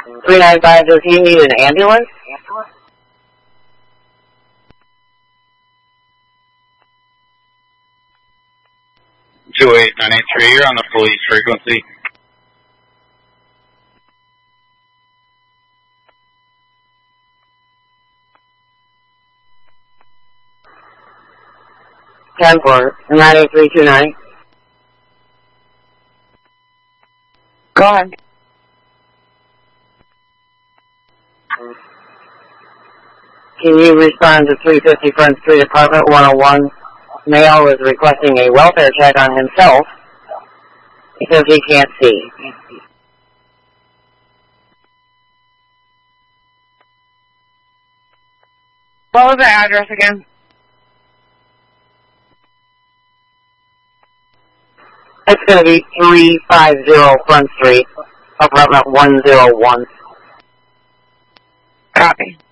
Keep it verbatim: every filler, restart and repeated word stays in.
three nine five, does he need an ambulance? two eight nine eight three, you're on the police frequency. ten four, nine eight three two nine. Go ahead. Can you respond to three fifty Front Street, Apartment one oh one? Male is requesting a welfare check on himself because he can't see. What was the address again? It's going to be three fifty Front Street, Apartment one oh one. Copy.